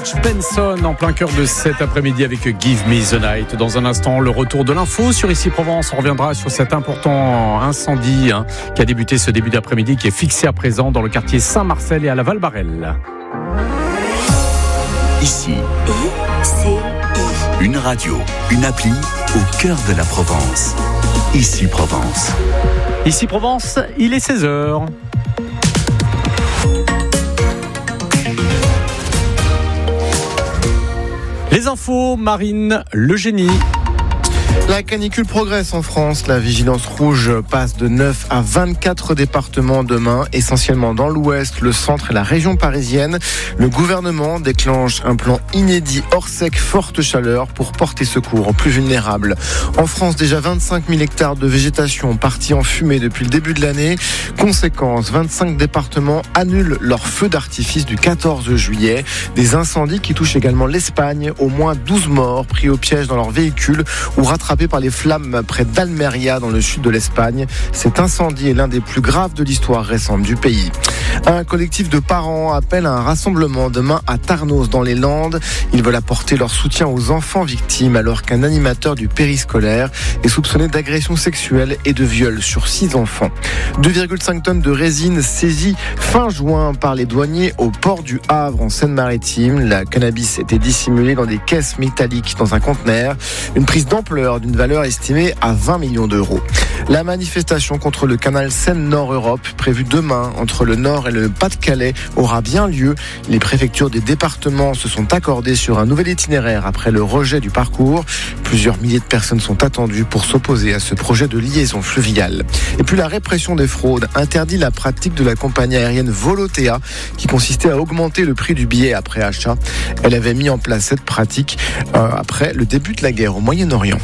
George Benson en plein cœur de cet après-midi avec Give Me the Night. Dans un instant, le retour de l'info sur Ici Provence. On reviendra sur cet important incendie qui a débuté ce début d'après-midi, qui est fixé à présent dans le quartier Saint-Marcel et à la Val-Barrel. Ici, une radio, une appli au cœur de la Provence. Ici Provence. Ici Provence, il est 16h. Les infos, Marine Le Génie. La canicule progresse en France. La vigilance rouge passe de 9 à 24 départements demain, essentiellement dans l'ouest, le centre et la région parisienne. Le gouvernement déclenche un plan inédit hors sec forte chaleur pour porter secours aux plus vulnérables. En France, déjà 25 000 hectares de végétation partis en fumée depuis le début de l'année. Conséquence, 25 départements annulent leur feu d'artifice du 14 juillet. Des incendies qui touchent également l'Espagne. Au moins 12 morts pris au piège dans leur véhicule ou rattrapés par les flammes près d'Almeria dans le sud de l'Espagne. Cet incendie est l'un des plus graves de l'histoire récente du pays. Un collectif de parents appelle à un rassemblement demain à Tarnos dans les Landes. Ils veulent apporter leur soutien aux enfants victimes alors qu'un animateur du périscolaire est soupçonné d'agression sexuelle et de viol sur 6 enfants. 2,5 tonnes de résine saisies fin juin par les douaniers au port du Havre en Seine-Maritime. La cannabis était dissimulée dans des caisses métalliques dans un conteneur. Une prise d'ampleur d'une valeur estimée à 20 millions d'euros. La manifestation contre le canal Seine-Nord-Europe, prévue demain entre le Nord et le Pas-de-Calais, aura bien lieu. Les préfectures des départements se sont accordées sur un nouvel itinéraire après le rejet du parcours. Plusieurs milliers de personnes sont attendues pour s'opposer à ce projet de liaison fluviale. Et puis la répression des fraudes interdit la pratique de la compagnie aérienne Volotea, qui consistait à augmenter le prix du billet après achat. Elle avait mis en place cette pratique après le début de la guerre au Moyen-Orient.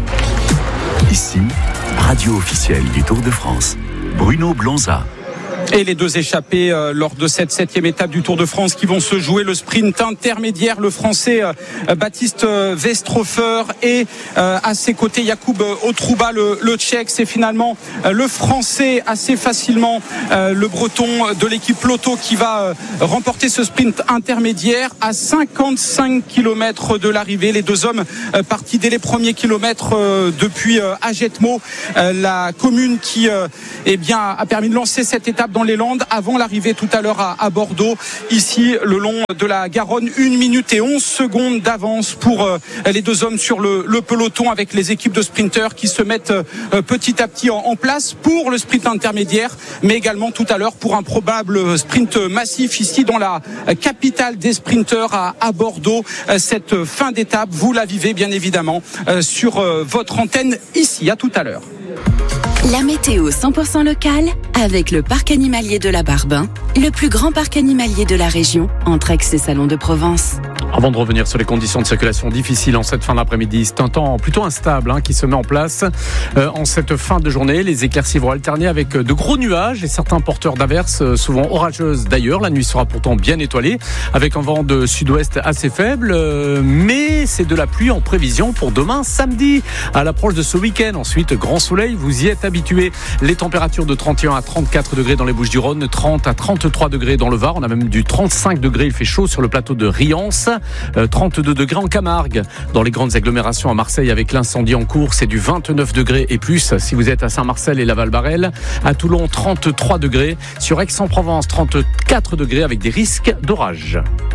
Ici, radio officielle du Tour de France. Bruno Blonza. Et les deux échappés lors de cette 7e étape du Tour de France qui vont se jouer le sprint intermédiaire. Le Français Baptiste Westrhofer et à ses côtés Jakub Otruba, le Tchèque. C'est finalement le Français assez facilement, le Breton de l'équipe Lotto qui va remporter ce sprint intermédiaire à 55 km de l'arrivée. Les deux hommes partis dès les premiers kilomètres depuis Agetmo, la commune qui a permis de lancer cette étape dans les Landes avant l'arrivée tout à l'heure à Bordeaux. Ici, le long de la Garonne, 1 minute et 11 secondes d'avance pour les deux hommes sur le peloton, avec les équipes de sprinteurs qui se mettent petit à petit en place pour le sprint intermédiaire, mais également tout à l'heure pour un probable sprint massif ici dans la capitale des sprinteurs à Bordeaux. Cette fin d'étape, vous la vivez bien évidemment sur votre antenne ici. À tout à l'heure. La météo 100% locale avec le parc animalier de la Barbin, le plus grand parc animalier de la région, entre Aix et Salon de Provence. Avant de revenir sur les conditions de circulation difficiles en cette fin d'après-midi, c'est un temps plutôt instable qui se met en place en cette fin de journée. Les éclaircies vont alterner avec de gros nuages et certains porteurs d'averses, souvent orageuses d'ailleurs. La nuit sera pourtant bien étoilée avec un vent de sud-ouest assez faible, mais c'est de la pluie en prévision pour demain samedi. À l'approche de ce week-end, ensuite grand soleil, vous y êtes habitués. Les températures de 31 à 34 degrés dans les Bouches-du-Rhône, 30 à 33 degrés dans le Var. On a même du 35 degrés, il fait chaud sur le plateau de Riance. 32 degrés en Camargue. Dans les grandes agglomérations à Marseille avec l'incendie en cours, c'est du 29 degrés et plus si vous êtes à Saint-Marcel et la Val-Barrel. À Toulon, 33 degrés. Sur Aix-en-Provence, 34 degrés avec des risques d'orage.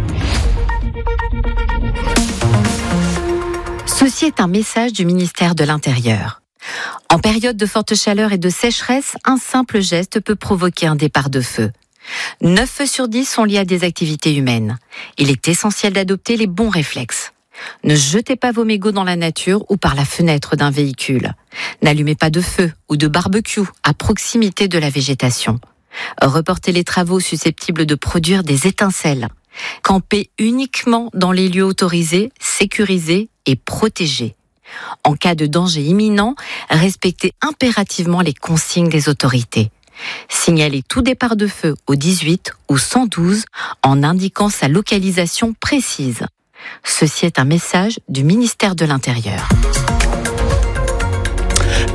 Ceci est un message du ministère de l'Intérieur. En période de forte chaleur et de sécheresse, un simple geste peut provoquer un départ de feu. 9 feux sur 10 sont liés à des activités humaines. Il est essentiel d'adopter les bons réflexes. Ne jetez pas vos mégots dans la nature ou par la fenêtre d'un véhicule. N'allumez pas de feu ou de barbecue à proximité de la végétation. Reportez les travaux susceptibles de produire des étincelles. Campez uniquement dans les lieux autorisés, sécurisés et protégés. En cas de danger imminent, respectez impérativement les consignes des autorités. Signalez tout départ de feu au 18 ou 112 en indiquant sa localisation précise. Ceci est un message du ministère de l'Intérieur.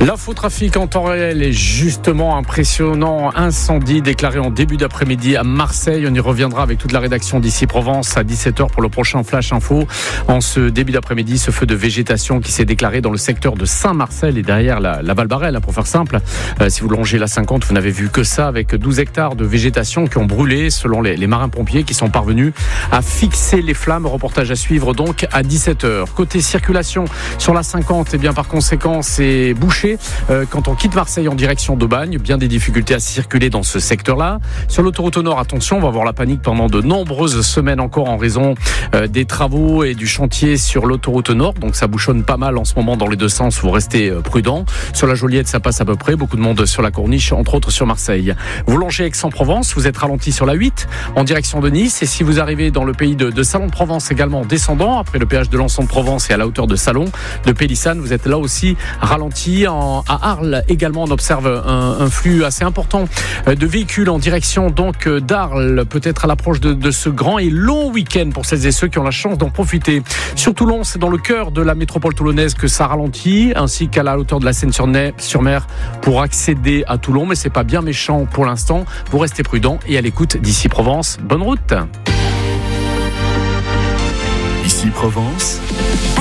L'infotrafic en temps réel est justement impressionnant. Incendie déclaré en début d'après-midi à Marseille. On y reviendra avec toute la rédaction d'Ici Provence à 17h pour le prochain Flash Info. En ce début d'après-midi, ce feu de végétation qui s'est déclaré dans le secteur de Saint-Marcel et derrière la Val-Barrel, pour faire simple. Si vous longez la 50, vous n'avez vu que ça, avec 12 hectares de végétation qui ont brûlé selon les marins-pompiers qui sont parvenus à fixer les flammes. Reportage à suivre donc à 17h. Côté circulation sur la 50, bien par conséquent, c'est bouché. Quand on quitte Marseille en direction d'Aubagne, bien des difficultés à circuler dans ce secteur-là. Sur l'autoroute au nord, attention, on va avoir la panique pendant de nombreuses semaines encore en raison des travaux et du chantier sur l'autoroute nord. Donc ça bouchonne pas mal en ce moment dans les deux sens, vous restez prudent. Sur la Joliette, ça passe à peu près. Beaucoup de monde sur la Corniche, entre autres sur Marseille. Vous longez Aix-en-Provence, vous êtes ralenti sur la 8 en direction de Nice. Et si vous arrivez dans le pays de Salon-de-Provence également en descendant, après le péage de Lançon-de-Provence et à la hauteur de Salon, de Pélissane, vous êtes là aussi ralenti. À Arles également, on observe un flux assez important de véhicules en direction donc d'Arles, peut-être à l'approche de ce grand et long week-end pour celles et ceux qui ont la chance d'en profiter. Sur Toulon, c'est dans le cœur de la métropole toulonnaise que ça ralentit, ainsi qu'à la hauteur de la Seine-sur-Mer pour accéder à Toulon, mais c'est pas bien méchant pour l'instant. Vous restez prudent et à l'écoute d'Ici Provence. Bonne route. Ici Provence.